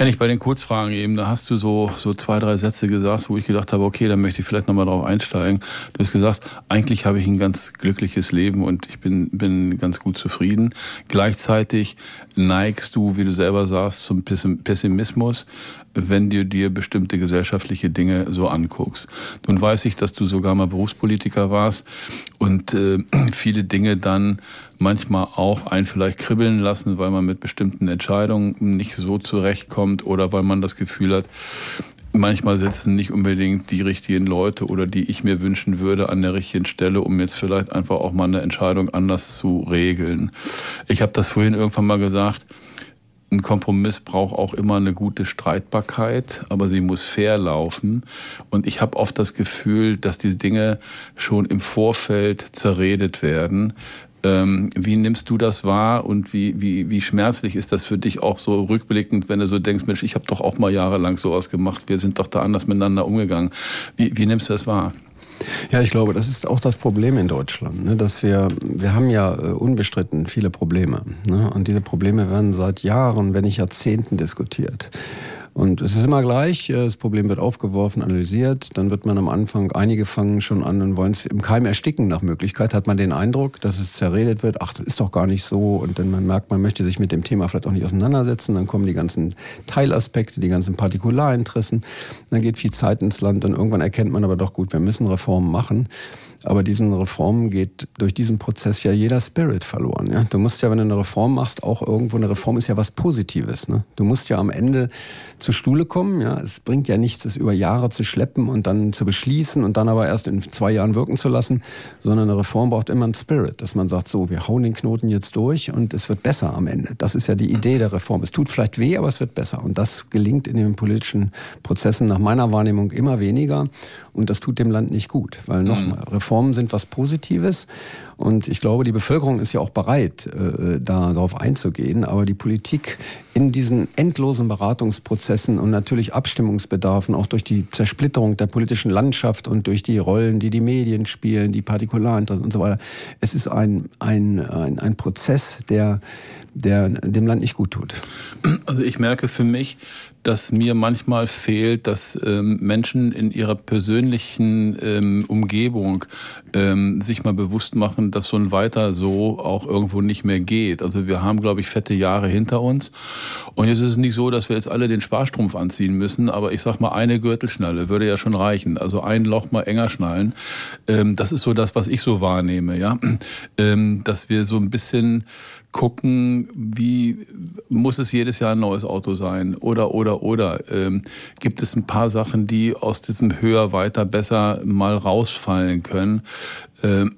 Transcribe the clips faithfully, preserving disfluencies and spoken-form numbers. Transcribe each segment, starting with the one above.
Henning, bei den Kurzfragen eben, da hast du so, so zwei, drei Sätze gesagt, wo ich gedacht habe, okay, da möchte ich vielleicht nochmal drauf einsteigen. Du hast gesagt, eigentlich habe ich ein ganz glückliches Leben und ich bin, bin ganz gut zufrieden. Gleichzeitig neigst du, wie du selber sagst, zum Pessimismus, wenn du dir bestimmte gesellschaftliche Dinge so anguckst. Nun weiß ich, dass du sogar mal Berufspolitiker warst und äh, viele Dinge dann manchmal auch einen vielleicht kribbeln lassen, weil man mit bestimmten Entscheidungen nicht so zurechtkommt oder weil man das Gefühl hat, manchmal sitzen nicht unbedingt die richtigen Leute oder die ich mir wünschen würde an der richtigen Stelle, um jetzt vielleicht einfach auch mal eine Entscheidung anders zu regeln. Ich habe das vorhin irgendwann mal gesagt, ein Kompromiss braucht auch immer eine gute Streitbarkeit, aber sie muss fair laufen. Und ich habe oft das Gefühl, dass die Dinge schon im Vorfeld zerredet werden. Ähm, wie nimmst du das wahr und wie, wie, wie schmerzlich ist das für dich auch so rückblickend, wenn du so denkst, Mensch, ich habe doch auch mal jahrelang sowas gemacht, wir sind doch da anders miteinander umgegangen. Wie, wie nimmst du das wahr? Ja, ich glaube, das ist auch das Problem in Deutschland, ne, dass wir, wir haben ja äh, unbestritten viele Probleme, ne, und diese Probleme werden seit Jahren, wenn nicht Jahrzehnten diskutiert. Und es ist immer gleich, das Problem wird aufgeworfen, analysiert, dann wird man am Anfang, einige fangen schon an und wollen es im Keim ersticken nach Möglichkeit, hat man den Eindruck, dass es zerredet wird, ach, das ist doch gar nicht so, und dann man merkt, man möchte sich mit dem Thema vielleicht auch nicht auseinandersetzen, dann kommen die ganzen Teilaspekte, die ganzen Partikularinteressen, dann geht viel Zeit ins Land und irgendwann erkennt man aber doch, gut, wir müssen Reformen machen. Aber diesen Reformen geht durch diesen Prozess ja jeder Spirit verloren. Ja? Du musst ja, wenn du eine Reform machst, auch irgendwo, eine Reform ist ja was Positives. Ne? Du musst ja am Ende zur Stuhle kommen. Ja? Es bringt ja nichts, es über Jahre zu schleppen und dann zu beschließen und dann aber erst in zwei Jahren wirken zu lassen, sondern eine Reform braucht immer einen Spirit, dass man sagt, so, wir hauen den Knoten jetzt durch und es wird besser am Ende. Das ist ja die Idee der Reform. Es tut vielleicht weh, aber es wird besser. Und das gelingt in den politischen Prozessen nach meiner Wahrnehmung immer weniger. Und das tut dem Land nicht gut, weil nochmal, Reformen sind was Positives und ich glaube, die Bevölkerung ist ja auch bereit, äh, da darauf einzugehen, aber die Politik in diesen endlosen Beratungsprozessen und natürlich Abstimmungsbedarfen, auch durch die Zersplitterung der politischen Landschaft und durch die Rollen, die die Medien spielen, die Partikularinteressen und so weiter, es ist ein, ein, ein, ein Prozess, der, der dem Land nicht gut tut. Also ich merke für mich, dass mir manchmal fehlt, dass ähm, Menschen in ihrer persönlichen ähm, Umgebung ähm, sich mal bewusst machen, dass so ein Weiter so auch irgendwo nicht mehr geht. Also wir haben, glaube ich, fette Jahre hinter uns. Und jetzt ist es nicht so, dass wir jetzt alle den Sparstrumpf anziehen müssen, aber ich sag mal, eine Gürtelschnalle würde ja schon reichen. Also ein Loch mal enger schnallen. Ähm, das ist so das, was ich so wahrnehme, ja. Ähm, dass wir so ein bisschen gucken, wie muss es jedes Jahr ein neues Auto sein oder, oder, oder. Ähm, gibt es ein paar Sachen, die aus diesem höher, weiter, besser mal rausfallen können. Ähm,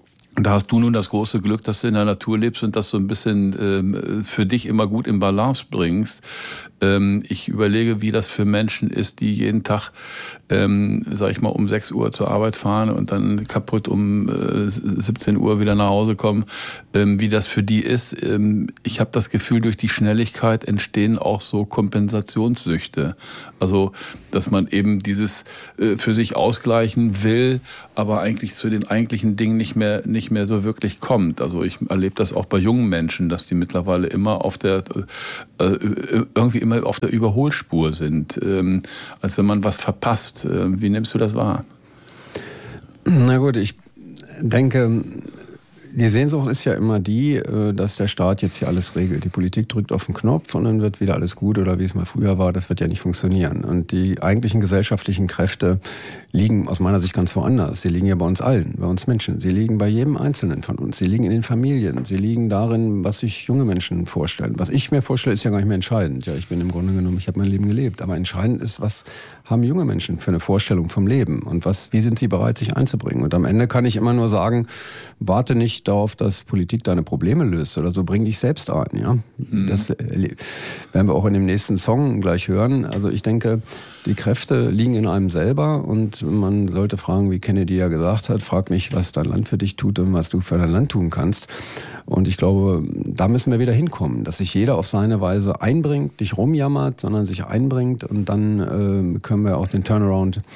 Da hast du nun das große Glück, dass du in der Natur lebst und das so ein bisschen ähm, für dich immer gut in Balance bringst. Ähm, ich überlege, wie das für Menschen ist, die jeden Tag, ähm, sag ich mal, um sechs Uhr zur Arbeit fahren und dann kaputt um äh, siebzehn Uhr wieder nach Hause kommen, ähm, wie das für die ist. Ähm, ich habe das Gefühl, durch die Schnelligkeit entstehen auch so Kompensationssüchte. Also, dass man eben dieses äh, für sich ausgleichen will, aber eigentlich zu den eigentlichen Dingen nicht mehr nicht mehr so wirklich kommt. Also ich erlebe das auch bei jungen Menschen, dass die mittlerweile immer auf der äh, irgendwie immer auf der Überholspur sind, ähm, als wenn man was verpasst. Äh, wie nimmst du das wahr? Na gut, ich denke, die Sehnsucht ist ja immer die, dass der Staat jetzt hier alles regelt. Die Politik drückt auf den Knopf und dann wird wieder alles gut oder wie es mal früher war, das wird ja nicht funktionieren. Und die eigentlichen gesellschaftlichen Kräfte liegen aus meiner Sicht ganz woanders. Sie liegen ja bei uns allen, bei uns Menschen. Sie liegen bei jedem Einzelnen von uns. Sie liegen in den Familien. Sie liegen darin, was sich junge Menschen vorstellen. Was ich mir vorstelle, ist ja gar nicht mehr entscheidend. Ja, ich bin im Grunde genommen, ich habe mein Leben gelebt. Aber entscheidend ist, was haben junge Menschen für eine Vorstellung vom Leben und was, wie sind sie bereit, sich einzubringen? Und am Ende kann ich immer nur sagen, warte nicht darauf, dass Politik deine Probleme löst oder so, bring dich selbst ein. Ja? Mhm. Das werden wir auch in dem nächsten Song gleich hören. Also ich denke, die Kräfte liegen in einem selber und man sollte fragen, wie Kennedy ja gesagt hat, frag mich, was dein Land für dich tut und was du für dein Land tun kannst. Und ich glaube, da müssen wir wieder hinkommen, dass sich jeder auf seine Weise einbringt, nicht rumjammert, sondern sich einbringt und dann äh, können wir auch den Turnaround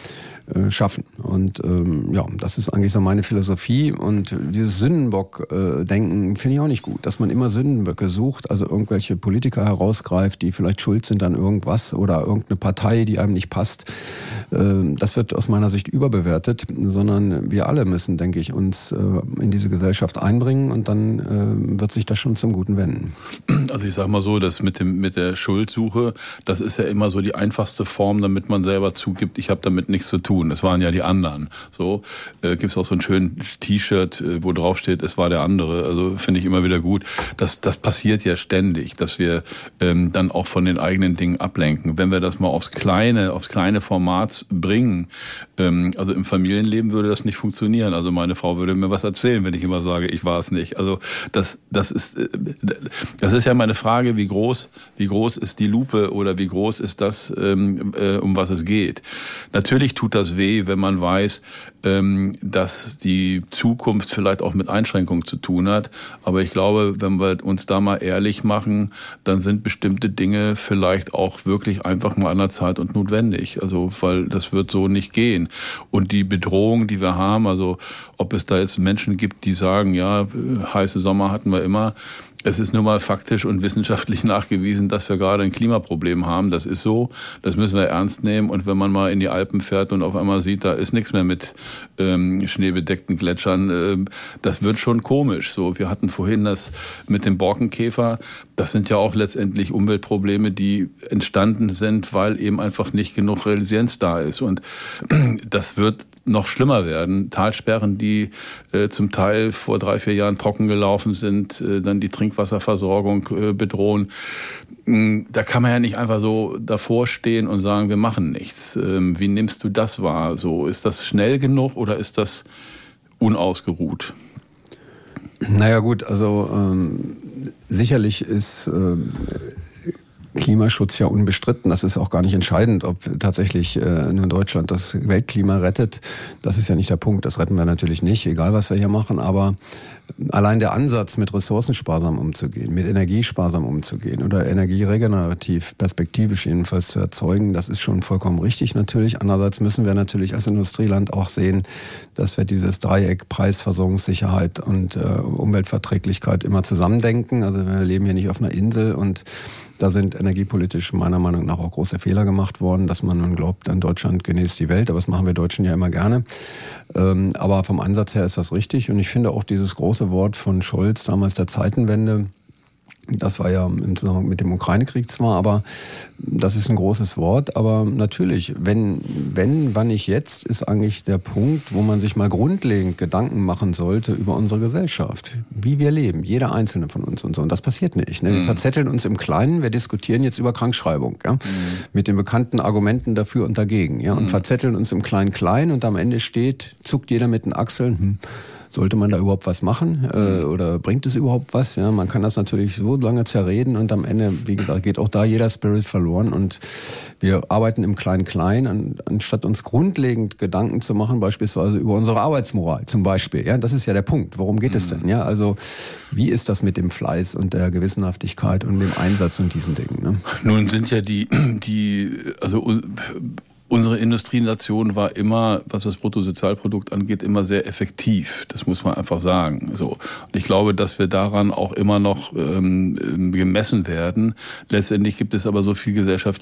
äh, schaffen. Und ähm, ja, das ist eigentlich so meine Philosophie. Und dieses Sündenbock-Denken finde ich auch nicht gut, dass man immer Sündenböcke sucht, also irgendwelche Politiker herausgreift, die vielleicht schuld sind an irgendwas oder irgendeine Partei, die einem nicht passt. Äh, das wird aus meiner Sicht überbewertet, sondern wir alle müssen, denke ich, uns äh, in diese Gesellschaft einbringen und dann äh, wird sich das schon zum Guten wenden. Also ich sage mal so, dass mit dem mit der Schuldsuche, das ist ja immer so die einfachste Form, damit man selber zugibt, ich habe damit nichts zu tun. Das waren ja die anderen. So äh, gibt es auch so ein schönes T-Shirt, äh, wo drauf steht, es war der andere. Also finde ich immer wieder gut. Das das passiert ja ständig, dass wir ähm, dann auch von den eigenen Dingen ablenken. Wenn wir das mal aufs kleine aufs kleine Format bringen, ähm, also im Familienleben würde das nicht funktionieren. Also meine Frau würde mir was erzählen, wenn ich immer sage, ich war es nicht. Also das das ist äh, das ist ja meine Frage, wie groß, wie groß ist die Lupe oder wie groß ist das, ähm, äh, um was es geht. Natürlich tut das weh, wenn man weiß, ähm, dass die Zukunft vielleicht auch mit Einschränkungen zu tun hat. Aber ich glaube, wenn wir uns da mal ehrlich machen, dann sind bestimmte Dinge vielleicht auch wirklich einfach mal an der Zeit und notwendig. Also, weil das wird so nicht gehen. Und die Bedrohung, die wir haben, also ob es da jetzt Menschen gibt, die sagen, ja, heiße Sommer hatten wir immer. Es ist nun mal faktisch und wissenschaftlich nachgewiesen, dass wir gerade ein Klimaproblem haben. Das ist so, das müssen wir ernst nehmen. Und wenn man mal in die Alpen fährt und auf einmal sieht, da ist nichts mehr mit ähm, schneebedeckten Gletschern, äh, das wird schon komisch. So, wir hatten vorhin das mit dem Borkenkäfer. Das sind ja auch letztendlich Umweltprobleme, die entstanden sind, weil eben einfach nicht genug Resilienz da ist. Und das wird noch schlimmer werden. Talsperren, die äh, zum Teil vor drei, vier Jahren trocken gelaufen sind, äh, dann die Trinkwasserversorgung äh, bedrohen. Da kann man ja nicht einfach so davor stehen und sagen, wir machen nichts. Ähm, wie nimmst du das wahr? So, ist das schnell genug oder ist das unausgeruht? Naja gut, also ähm, sicherlich ist ähm, Klimaschutz ja unbestritten. Das ist auch gar nicht entscheidend, ob tatsächlich äh, nur Deutschland das Weltklima rettet. Das ist ja nicht der Punkt. Das retten wir natürlich nicht, egal was wir hier machen. Aber allein der Ansatz, mit ressourcensparsam umzugehen, mit energiesparsam umzugehen oder energieregenerativ, perspektivisch jedenfalls zu erzeugen, das ist schon vollkommen richtig natürlich. Andererseits müssen wir natürlich als Industrieland auch sehen, dass wir dieses Dreieck Preis, Versorgungssicherheit und äh, Umweltverträglichkeit immer zusammendenken. Also wir leben hier nicht auf einer Insel und da sind energiepolitisch meiner Meinung nach auch große Fehler gemacht worden, dass man nun glaubt, in Deutschland genäßt die Welt, aber das machen wir Deutschen ja immer gerne. Ähm, aber vom Ansatz her ist das richtig und ich finde auch dieses große Wort von Scholz, damals der Zeitenwende, das war ja im Zusammenhang mit dem Ukraine-Krieg zwar, aber das ist ein großes Wort. Aber natürlich, wenn, wenn, wann nicht jetzt, ist eigentlich der Punkt, wo man sich mal grundlegend Gedanken machen sollte über unsere Gesellschaft. Wie wir leben, jeder Einzelne von uns und so. Und das passiert nicht. Ne? Wir mhm. verzetteln uns im Kleinen, wir diskutieren jetzt über Krankschreibung, ja? mhm. mit den bekannten Argumenten dafür und dagegen. Ja? Und mhm. verzetteln uns im Klein-Klein und am Ende steht, zuckt jeder mit den Achseln, hm, sollte man da überhaupt was machen äh, oder bringt es überhaupt was? Ja, man kann das natürlich so lange zerreden und am Ende, wie gesagt, geht auch da jeder Spirit verloren und wir arbeiten im Klein-Klein, an, anstatt uns grundlegend Gedanken zu machen, beispielsweise über unsere Arbeitsmoral zum Beispiel. Ja, das ist ja der Punkt. Worum geht mhm. es denn? Ja, also wie ist das mit dem Fleiß und der Gewissenhaftigkeit und dem Einsatz und diesen Dingen? Ne? Nun sind ja die, die, also unsere Industrienation war immer, was das Bruttosozialprodukt angeht, immer sehr effektiv. Das muss man einfach sagen. So. Und ich glaube, dass wir daran auch immer noch ähm, gemessen werden. Letztendlich gibt es aber so viel Gesellschaft